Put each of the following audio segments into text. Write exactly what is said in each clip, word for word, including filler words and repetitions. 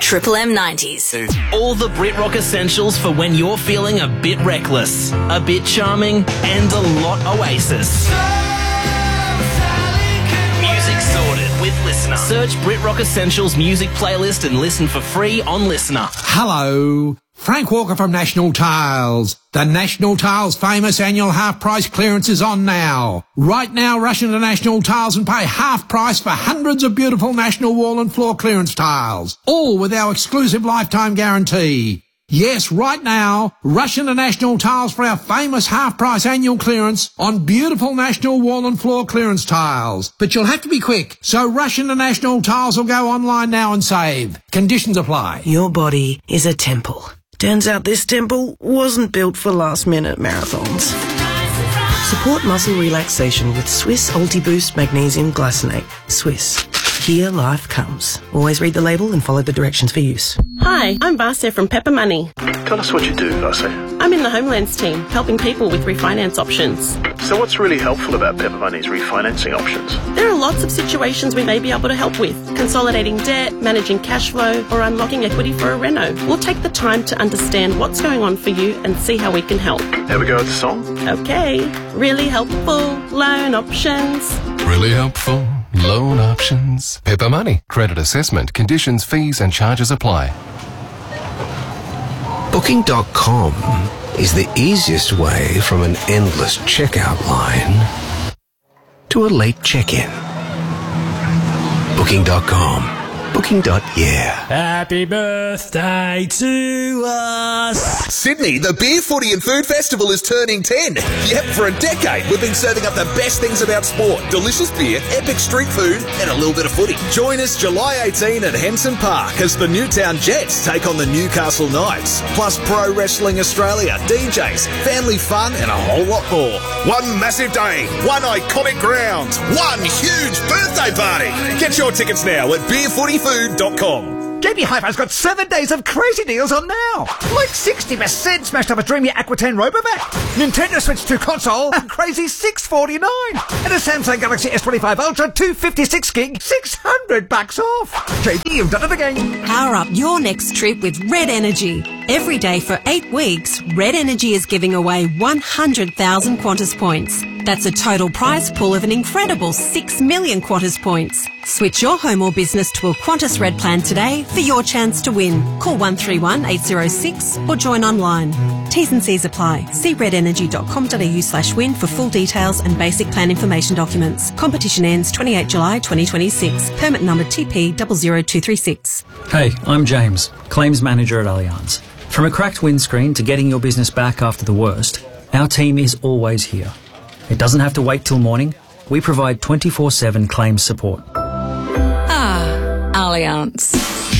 Triple M nineties. All the Brit Rock essentials for when you're feeling a bit reckless, a bit charming, and a lot Oasis. Music sorted with Listener. Search Brit Rock Essentials music playlist and listen for free on Listener. Hello, Frank Walker from National Tiles. The National Tiles famous annual half-price clearance is on now. Right now, rush into National Tiles and pay half price for hundreds of beautiful National wall and floor clearance tiles, all with our exclusive lifetime guarantee. Yes, right now, rush into National Tiles for our famous half-price annual clearance on beautiful National wall and floor clearance tiles. But you'll have to be quick, so rush into National Tiles or go online now and save. Conditions apply. Your body is a temple. Turns out this temple wasn't built for last-minute marathons. Support muscle relaxation with Swiss Ultiboost Magnesium Glycinate. Swiss. Here life comes. Always read the label and follow the directions for use. Hi, I'm Vasya from Pepper Money. Tell us what you do, Vasya. I'm in the Homelands team, helping people with refinance options. So what's really helpful about Pepper Money's refinancing options? There are lots of situations we may be able to help with. Consolidating debt, managing cash flow, or unlocking equity for a reno. We'll take the time to understand what's going on for you and see how we can help. Have a go at the song? Okay. Really helpful loan options. Really helpful loan options. Pepper Money. Credit assessment, conditions, fees and charges apply. Booking dot com is the easiest way from an endless checkout line to a late check-in. Booking dot com. Booking. Yeah. Happy birthday to us. Sydney, the Beer Footy and Food Festival is turning ten. Yep, for a decade we've been serving up the best things about sport. Delicious beer, epic street food and a little bit of footy. Join us July eighteenth at Henson Park as the Newtown Jets take on the Newcastle Knights. Plus Pro Wrestling Australia, D Js, family fun and a whole lot more. One massive day, one iconic ground, one huge birthday party. Get your tickets now at beer footy food dot com. J B Hi-Fi's got seven days of crazy deals on now. Like sixty percent smashed up a dreamy Aquitaine Robovac. Nintendo Switch two console, a crazy six forty-nine. And a Samsung Galaxy S twenty-five Ultra two fifty-six gig, six hundred bucks off. J B, you've done it again. Power up your next trip with Red Energy. Every day for eight weeks, Red Energy is giving away one hundred thousand Qantas points. That's a total prize pool of an incredible six million Qantas points. Switch your home or business to a Qantas Red plan today for your chance to win. Call one three one eight zero six or join online. T's and C's apply. See red energy dot com dot a u slash win for full details and basic plan information documents. Competition ends twenty-eighth of July twenty twenty-six. Permit number T P zero zero two three six. Hey, I'm James, Claims Manager at Allianz. From a cracked windscreen to getting your business back after the worst, our team is always here. It doesn't have to wait till morning. We provide twenty-four seven claims support. Ah, Allianz.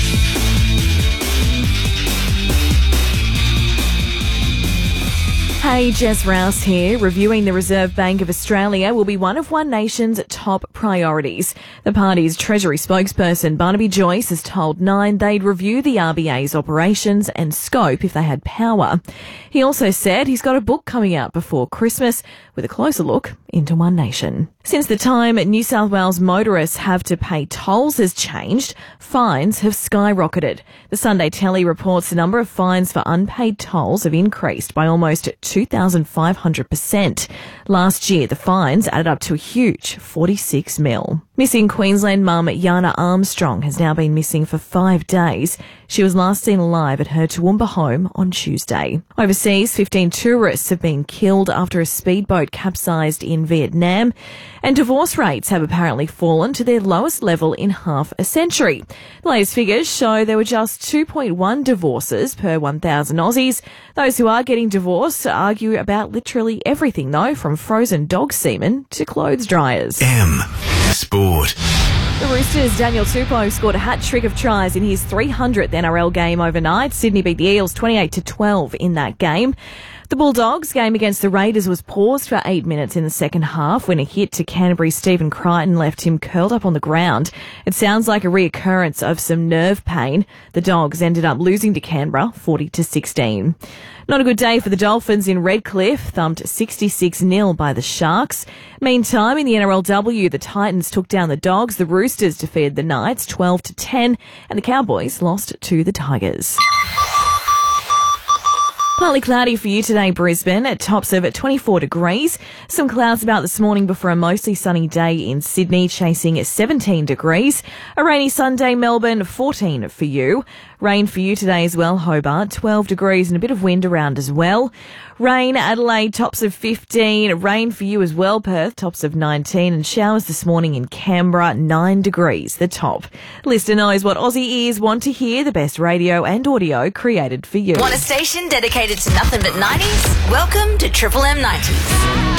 Hey, Jess Rouse here. Reviewing the Reserve Bank of Australia will be one of One Nation's top priorities. The party's Treasury spokesperson Barnaby Joyce has told Nine they'd review the R B A's operations and scope if they had power. He also said he's got a book coming out before Christmas with a closer look into One Nation. Since the time New South Wales motorists have to pay tolls has changed, fines have skyrocketed. The Sunday Telly reports the number of fines for unpaid tolls have increased by almost two thousand five hundred percent. Last year, the fines added up to a huge forty-six mil. Missing Queensland mum Yana Armstrong has now been missing for five days. She was last seen alive at her Toowoomba home on Tuesday. Overseas, fifteen tourists have been killed after a speedboat capsized in Vietnam, and divorce rates have apparently fallen to their lowest level in half a century. The latest figures show there were just two point one divorces per one thousand Aussies. Those who are getting divorced argue about literally everything, though, from frozen dog semen to clothes dryers. M. Sport. The Roosters' Daniel Tupou scored a hat-trick of tries in his three hundredth N R L game overnight. Sydney beat the Eels twenty-eight to twelve in that game. The Bulldogs game against the Raiders was paused for eight minutes in the second half when a hit to Canterbury's Stephen Crichton left him curled up on the ground. It sounds like a reoccurrence of some nerve pain. The Dogs ended up losing to Canberra forty to sixteen. Not a good day for the Dolphins in Redcliffe, thumped sixty-six nil by the Sharks. Meantime, in the N R L W, the Titans took down the Dogs, the Roosters defeated the Knights twelve to ten, and the Cowboys lost to the Tigers. Partly cloudy for you today, Brisbane, at tops of twenty-four degrees. Some clouds about this morning before a mostly sunny day in Sydney, chasing seventeen degrees. A rainy Sunday, Melbourne, fourteen for you. Rain for you today as well, Hobart, twelve degrees and a bit of wind around as well. Rain, Adelaide, tops of fifteen. Rain for you as well, Perth, tops of nineteen. And showers this morning in Canberra, nine degrees, the top. Listener knows what Aussie ears want to hear, the best radio and audio created for you. Want a station dedicated to nothing but nineties? Welcome to Triple M nineties.